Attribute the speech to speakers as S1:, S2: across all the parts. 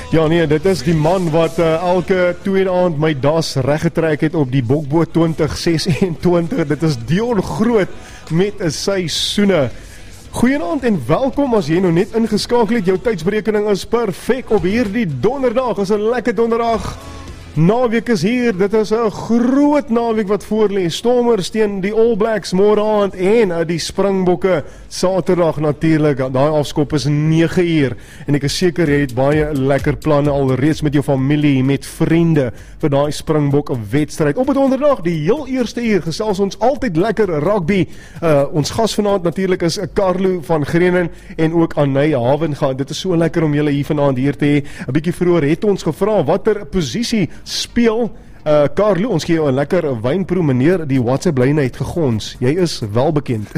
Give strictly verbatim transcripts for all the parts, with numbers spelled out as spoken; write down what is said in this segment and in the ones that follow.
S1: Ja nee, dit is die man wat uh, elke tweede aand my das reggetrek het op die Bokboot twintig sesentwintig. Dit is Dion Groot met 'n seisoene. Goeienaand en welkom as jy nou net ingeskakel het. Jou tydsberekening is perfek op hierdie donderdag. Dit is 'n lekker donderdag. Naweek is hier, dit is 'n groot naweek wat voorlê. Stormers teen die All Blacks môre aand en uh, die Springbokke Saterdag natuurlik. Daai afskop is nege uur en ek is seker jy het baie lekker planne alreeds met jou familie, met vriende vir daai Springbok wedstryd. Op 'n donderdag, die heel eerste uur gesels ons altyd lekker rugby. Uh, ons gas vanaand natuurlik is Carlo van Grenen en ook Anay Havenga. Dit is so lekker om julle hier vanaand hier te hê. 'n Bietjie vroeër het ons gevra watter posisie speel uh, Carlo, ons gee jou 'n lekker wynproe. Meneer, die WhatsApp lyn het gegons. Jy is wel bekend.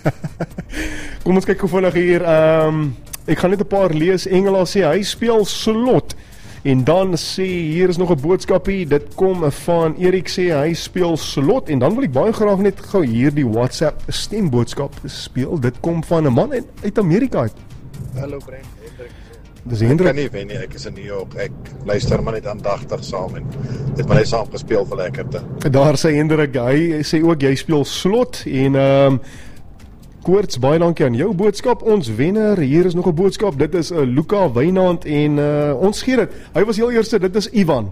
S1: Kom ons kyk gou vinnig hier. Um, ek gaan net 'n paar lees. Engela sê hy speel slot. En dan sê hier is nog 'n boodskapie. Dit kom van Erik sê hy speel slot. En dan wil ek baie graag net gou hier die WhatsApp stemboodskap speel. Dit kom van 'n man uit Amerika uit.
S2: Hallo Brent.
S1: Dis
S2: Ek
S1: Hendrik.
S2: kan nie wen nie, ek is in New York, ek luister maar net aandagtig saam en het maar net saam gespeel vir lekkerte.
S1: Daar sê Hendrik, hy sê ook jy speel slot en ehm um, Koorts, baie dankie aan jou boodskap. Ons wenner, hier is nog 'n boodskap. Dit is 'n uh, Luca Wynand en uh, ons gee dit. Hy was heel eerste, dit is Ivan.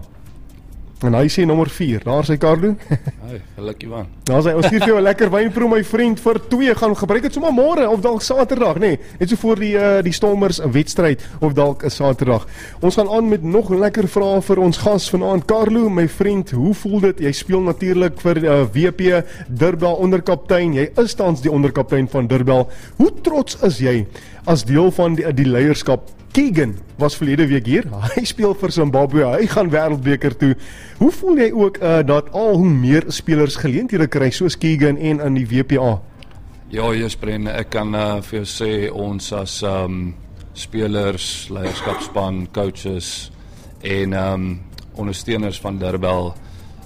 S1: En hy sê nommer vier. Daar sê Carlo.
S3: Hey, geluk Ivan.
S1: Daar sê ons stuur vir jou 'n lekker wynproe my vriend vir twee gaan gebruik dit sommer môre of dalk Saterdag, nê. Nee, net so voor die uh, die Stormers wedstryd of dalk 'n Saterdag. Ons gaan aan met nog lekker vrae vir ons gas vanaand. Carlo, my vriend, hoe voel dit? Jy speel natuurlik vir uh, W P Durbel onderkaptein. Jy is tans die onderkaptein van Durbel. Hoe trots is jy as deel van die, die leierskap? Keegan was verlede week hier. Hy speel vir Zimbabwe. Hy gaan Wêreldbeker toe. Hoe voel jy ook uh, dat al hoe meer spelers geleenthede kry soos Keegan en in die W P A?
S3: Ja, Jesper, ek kan uh, vir jou sê ons as um, spelers, leierskapspan, coaches en um, ondersteuners van Durbel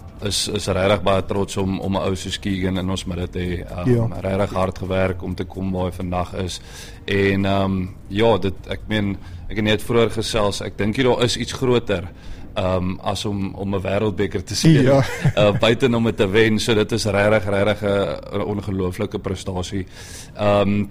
S3: is is regtig baie trots om om 'n ou soos Keegan in ons midde te hê. Um, ja. Regtig hard gewerk om te kom waar hy vandag is. En um, ja, dit ek meen ek het net vroeër gesels, ek dink hier daar is iets groter um, as om om 'n Wêreldbeker te speel. Ja. uh, buiten om dit te wen, so dit is regtig regtig 'n ongelooflike prestasie. Um,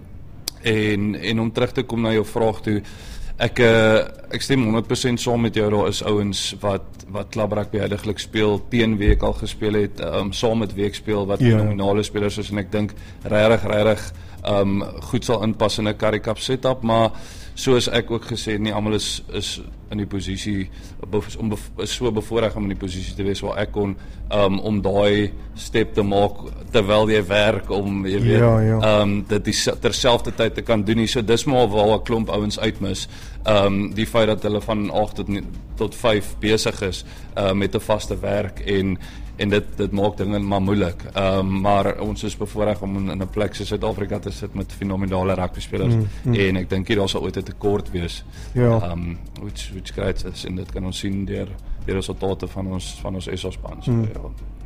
S3: en en om terug te kom na jou vraag toe, Ek uh, ek stem honderd persent saam met jou. Daar is ouens wat wat klub rugby heiliglik speel, teen wie ek al gespeel het, um, saam met wie ek speel wat yeah. fenominale spelers is en ek dink regtig regtig um, goed sal inpas in 'n Currie Cup setup, maar soos ek ook gesê het, nie almal is is in die posisie om is so bevoorreg om in die posisie te wees waar ek kon um, om daai step te maak terwyl jy werk om jy weet ja, ja. Um, dit die terselfde tyd te kan doen. So dis maar waar 'n klomp ouens uitmis. Um, die feit dat hulle van agt tot tot vyf besig is uh, met 'n vaste werk en en dit dit maak dinge maar moeilik. Um, maar ons is bevoorreg om in 'n plek soos Suid-Afrika te sit met fenominale rugby spelers mm, mm. en ek dink hier daar sal ooit 'n tekort wees. Ja. Um, which which great is en dit kan ons sien deur die resultate van ons van ons S A span. So, mm. ja.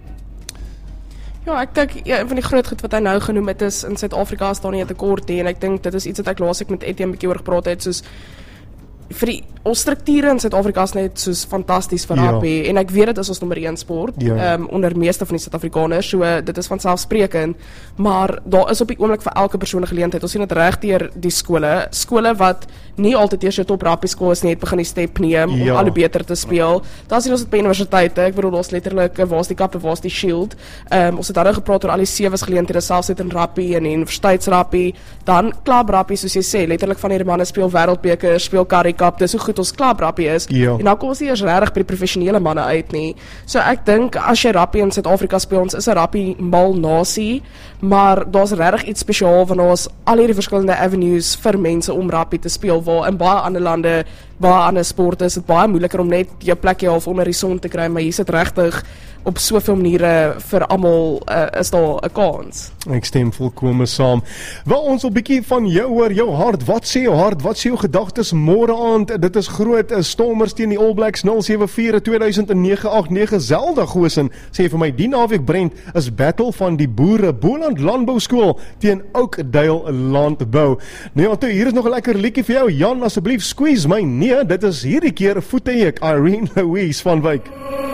S4: Ja, ek dink ja, een van die groot goed wat hy nou genoem het is in Suid-Afrika is daar nie 'n tekort nie en ek dink dit is iets wat ek laas ek met Etienne bietjie oor gepraat het, soos vir die ons strukture in Suid-Afrika is net soos fantasties vir rugby ja. en ek weet dit is ons nommer een sport ja. um, onder meeste van die Suid-Afrikaners, so uh, dit is vanselfsprekend, maar daar is op die oomblik vir elke persoon 'n geleentheid. Ons sien dit reg deur die skole, skole wat nie altyd eers 'n top rugby skool is nie, het begin die step neem ja. om al hoe beter te speel. Daar sien ons dit by universiteite. Ek bedoel ons letterlik waar's die kappe, waar's die shield. Um, ons het daar gepraat oor al die sewe geleenthede selfs net in rugby en in universiteitsrugby, dan klub rugby soos jy sê, letterlik van hierdie manne speel Wêreldbeker, speel Currie Cup, dis hoe goed ons klub rugby is. Ja. En dan kom ons nie eers regtig by die professionele manne uit nie. So ek dink as jy rugby in Suid-Afrika speel, ons is 'n rugby mal nasie, maar daar's regtig iets spesiaal van ons al hierdie verskillende avenues vir mense om rugby te speel, waar in baie ander lande, baie ander sporte is dit baie moeiliker om net jou plekjie half onder die son te kry, maar hier sit regtig op soveel maniere vir almal uh, is daar 'n kans.
S1: Ek stem volkome saam. Wel, ons wil bietjie van jou hoor, jou hart. Wat sê jou hart? Wat sê jou gedagtes môre aand? Dit is groot, is Stormers teen die All Blacks nul sewe vier tweeduisend nege agt nege. Zelda Goosen sê vir my die naweek Brent is battle van die boere Boland Landbou Skool teen Oakdale Landbou. Nou ja, toe, hier is nog 'n lekker liedjie vir jou. Jan, asseblief squeeze my. Nee, dit is hierdie keer Voeteek, Irene Louise van Wyk.